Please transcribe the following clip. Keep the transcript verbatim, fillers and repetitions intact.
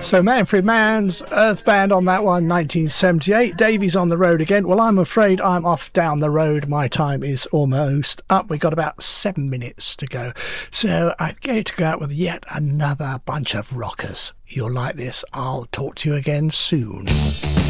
So Manfred Mann's Earth Band on that one, nineteen seventy-eight. Davey's on the road again. Well, I'm afraid I'm off down the road. My time is almost up. We've got about seven minutes to go. So I'm going to go out with yet another bunch of rockers. You'll like this. I'll talk to you again soon.